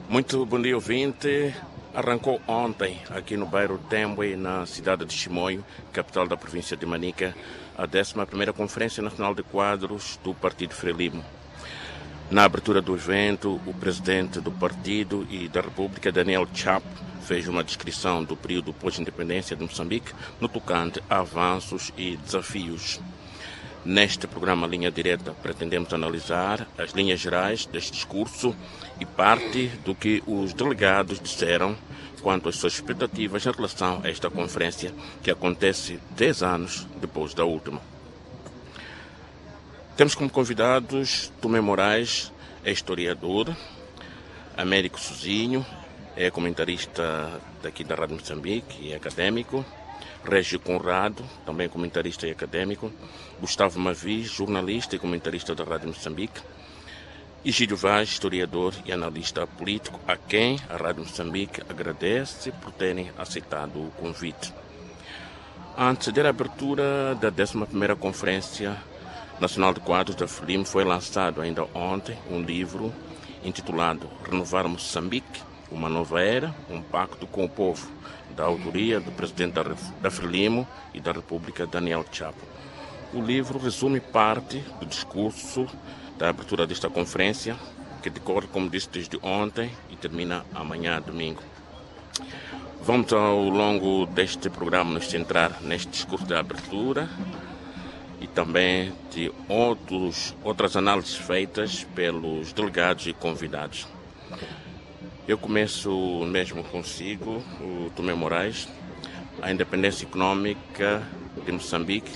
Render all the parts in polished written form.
Muito bom dia, ouvinte. Arrancou ontem, aqui no bairro Tembwe, na cidade de Chimoio, capital da província de Manica, a 11ª Conferência Nacional de Quadros do Partido Frelimo. Na abertura do evento, o presidente do partido e da República, Daniel Chapo, fez uma descrição do período pós-independência de Moçambique no tocante a avanços e desafios. Neste programa Linha Direta, pretendemos analisar as linhas gerais deste discurso e parte do que os delegados disseram quanto às suas expectativas em relação a esta conferência, que acontece 10 anos depois da última. Temos como convidados Tomé Moraes, é historiador, Américo Sozinho, é comentarista daqui da Rádio Moçambique e académico, Régio Conrado, também comentarista e académico, Gustavo Mavis, jornalista e comentarista da Rádio Moçambique, e Gílio Vaz, historiador e analista político, a quem a Rádio Moçambique agradece por terem aceitado o convite. A anteceder a abertura da 11ª Conferência Nacional de Quadros da Frelimo, foi lançado ainda ontem um livro intitulado Renovar Moçambique, uma nova era, um pacto com o povo, da autoria do presidente da Frelimo e da República, Daniel Chapo. O livro resume parte do discurso da abertura desta conferência, que decorre, como disse, desde ontem e termina amanhã, domingo. Vamos, ao longo deste programa, nos centrar neste discurso da abertura e também de outras análises feitas pelos delegados e convidados. Eu começo mesmo consigo, o Tomé Moraes. A independência econômica de Moçambique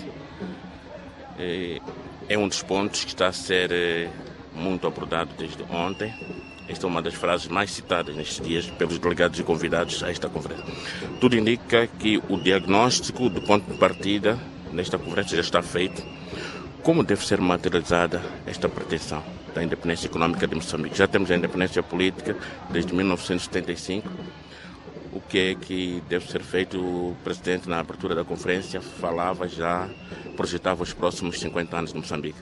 é um dos pontos que está a ser muito abordado desde ontem. Esta é uma das frases mais citadas nestes dias pelos delegados e convidados a esta conferência. Tudo indica que o diagnóstico do ponto de partida nesta conferência já está feito. Como deve ser materializada esta pretensão da independência econômica de Moçambique? Já temos a independência política desde 1975. O que é que deve ser feito? O presidente, na abertura da conferência, projetava os próximos 50 anos de Moçambique.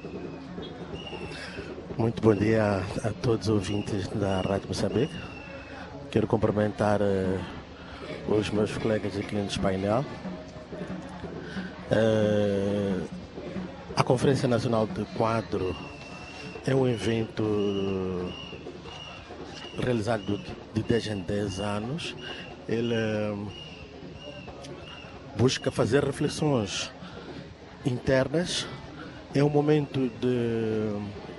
Muito bom dia a todos os ouvintes da Rádio Moçambique. Quero cumprimentar os meus colegas aqui neste painel. A Conferência Nacional de Quadro é um evento realizado de 10 em 10 anos. Ele busca fazer reflexões internas. É um momento de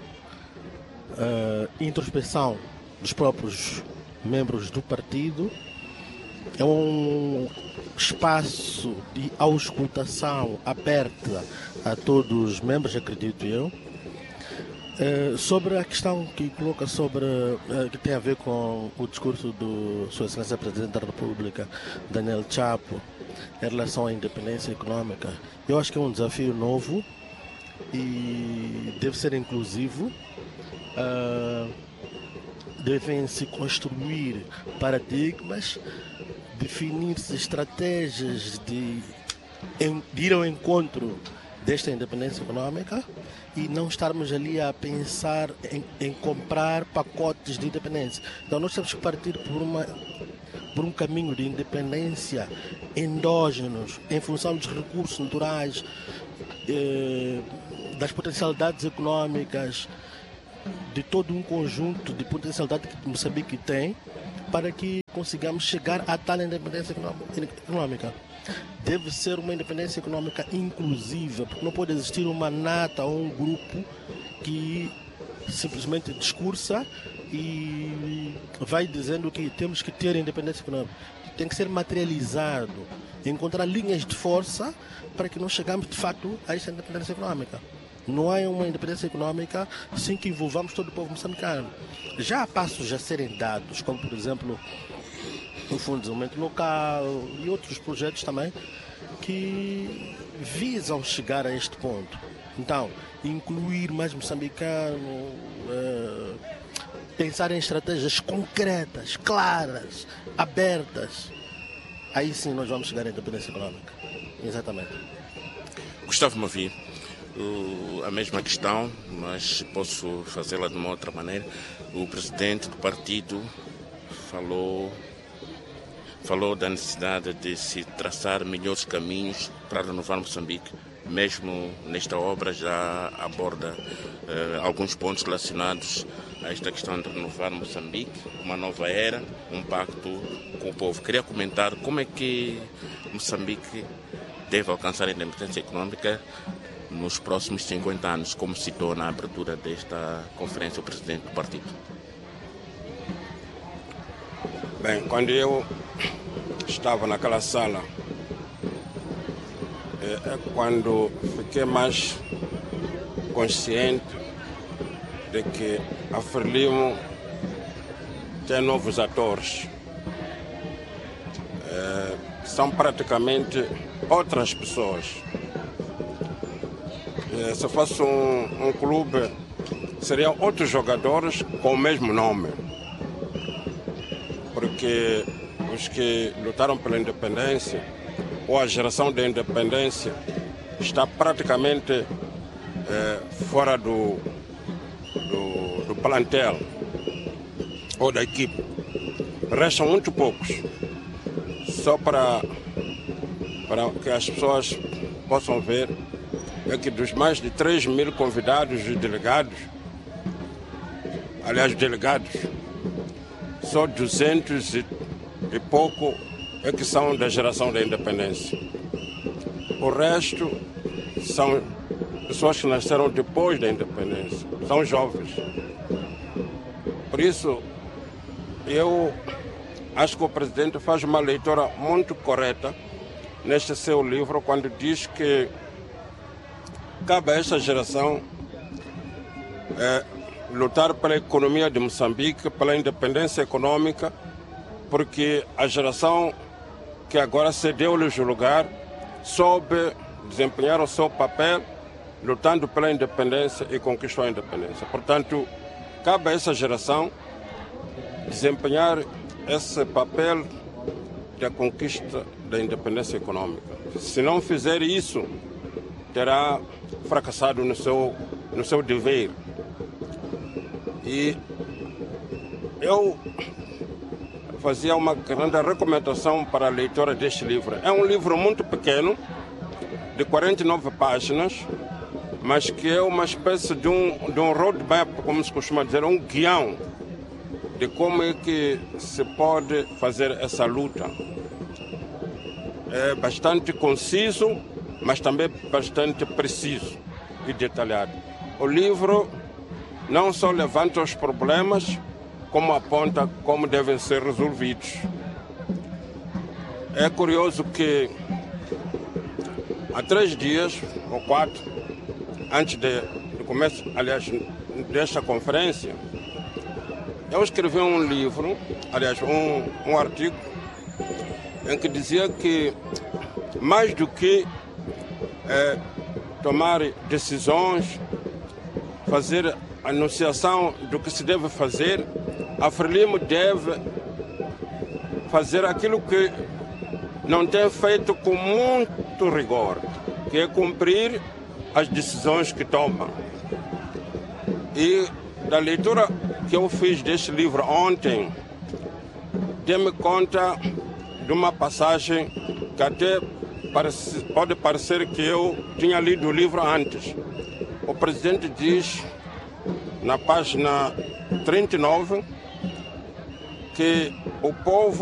introspecção dos próprios membros do partido. É um espaço de auscultação aberta a todos os membros, acredito eu. Sobre a questão que coloca que tem a ver com o discurso do Sua Excelência Presidente da República, Daniel Chapo, em relação à independência econômica, eu acho que é um desafio novo e deve ser inclusivo. Devem-se construir paradigmas, definir-se estratégias de ir ao encontro desta independência econômica e não estarmos ali a pensar em comprar pacotes de independência. Então nós temos que partir por um caminho de independência endógenos, em função dos recursos naturais, das potencialidades econômicas, de todo um conjunto de potencialidade que Moçambique tem, para que consigamos chegar a tal independência econômica. Deve ser uma independência econômica inclusiva, porque não pode existir uma nata ou um grupo que simplesmente discursa e vai dizendo que temos que ter independência econômica. Tem que ser materializado, encontrar linhas de força para que nós chegamos de fato a esta independência econômica. Não há uma independência econômica sem que envolvamos todo o povo moçambicano. Já há passos a serem dados, como por exemplo o Fundo de Desenvolvimento Local e outros projetos também que visam chegar a este ponto. Então, incluir mais moçambicano, pensar em estratégias concretas, claras, abertas. Aí sim nós vamos chegar à independência econômica. Exatamente. Gustavo Mavi, a mesma questão, mas posso fazê-la de uma outra maneira. O presidente do partido falou da necessidade de se traçar melhores caminhos para renovar Moçambique. Mesmo nesta obra já aborda alguns pontos relacionados a esta questão de renovar Moçambique, uma nova era, um pacto com o povo. Queria comentar como é que Moçambique deve alcançar a independência econômica nos próximos 50 anos, como citou na abertura desta conferência o presidente do partido. Bem, quando eu estava naquela sala, é quando fiquei mais consciente de que a Frelimo tem novos atores. São praticamente outras pessoas. Se fosse um clube, seriam outros jogadores com o mesmo nome. Porque os que lutaram pela independência, ou a geração da independência, está praticamente fora do plantel ou da equipe. Restam muito poucos. Só para que as pessoas possam ver, é que dos mais de 3.000 convidados e delegados, só 200 e pouco é que são da geração da independência. O resto são pessoas que nasceram depois da independência, são jovens. Por isso, eu acho que o presidente faz uma leitura muito correta neste seu livro, quando diz que cabe a esta geração lutar pela economia de Moçambique, pela independência econômica, porque a geração que agora cedeu-lhes o lugar soube desempenhar o seu papel lutando pela independência e conquistou a independência. Portanto, cabe a essa geração desempenhar esse papel da conquista da independência econômica. Se não fizer isso, terá fracassado no seu dever. E eu fazia uma grande recomendação para a leitura deste livro. É um livro muito pequeno, de 49 páginas, mas que é uma espécie de um roadmap, como se costuma dizer, um guião de como é que se pode fazer essa luta. É bastante conciso, mas também bastante preciso e detalhado. O livro não só levanta os problemas, como aponta como devem ser resolvidos. É curioso que há 3 dias ou 4, antes do começo, aliás, desta conferência, eu escrevi um livro, aliás, um artigo, em que dizia que mais do que tomar decisões, fazer anunciação do que se deve fazer, a Frelimo deve fazer aquilo que não tem feito com muito rigor, que é cumprir as decisões que toma. E da leitura que eu fiz deste livro ontem, dei-me conta de uma passagem que até pode parecer que eu tinha lido o livro antes. O presidente diz, na página 39, que o povo